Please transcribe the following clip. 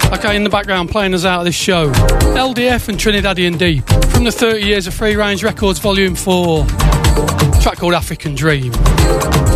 Okay, in the background playing us out of this show, LDF and Trinidadian Deep from the 30 Years of Free Range Records Volume 4, track called African Dream.